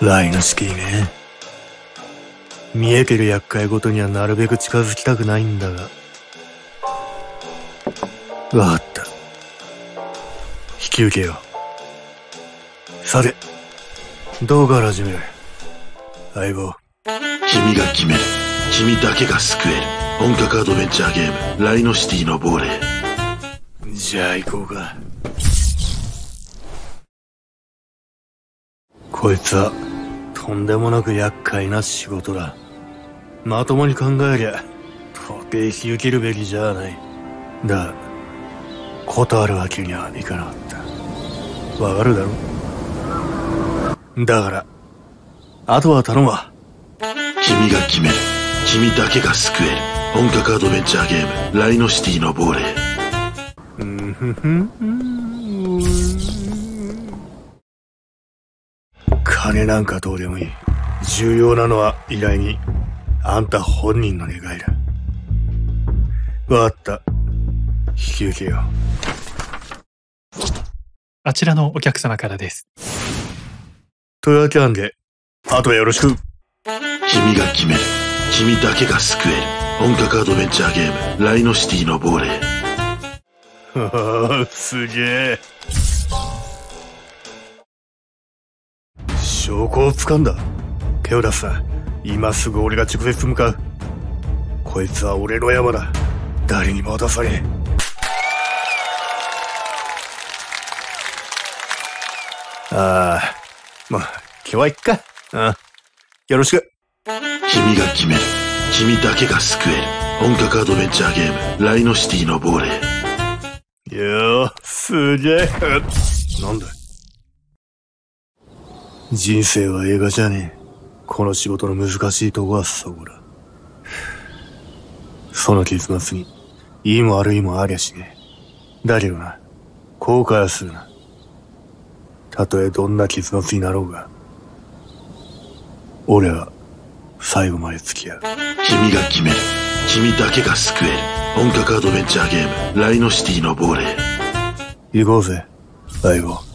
ライノシティね。見えてる厄介ごとにはなるべく近づきたくないんだが。わかった。引き受けよう。さて、どうから始める？相棒。 君が決める。君だけが救える。本格アドベンチャーゲーム、ライノシティの亡霊。 じゃあ行こうか。こいつは、とんでもなく厄介な仕事だ。まともに考えりゃ、到底引き受けるべきじゃない。だが、断るわけにはいかなかった。わかるだろ？だから、あとは頼むわ。 君が決める。君だけが救える。本格アドベンチャーゲーム、ライノシティの亡霊。 金なんかどうでもいい。重要なのは依頼人、あんた本人の願いだ。わかった。引き受けよう。 あちらのお客様からです。 というわけなんで、あとはよろしく。 君が決める。君だけが救える。本格アドベンチャーゲーム、ライノシティの亡霊。 すげえ。証拠をつかんだ。手を出すな。今すぐ俺が直接向かう。こいつは俺の山だ。誰にも渡さねえ。ああ、まあ、今日は行くか。よろしく。 君が決める。君だけが救える。本格アドベンチャーゲーム、ライノシティの亡霊。 よー、すげえ。なんだ？人生は映画じゃねえ。この仕事の難しいとこはそこだ。その結末に、いいも悪いもありゃしねえ。だけどな、後悔はするな。たとえどんな結末になろうが、俺は最後まで付き合う。 君が決める。君だけが救える。本格アドベンチャーゲーム、ライノシティの亡霊。 行こうぜ、相棒。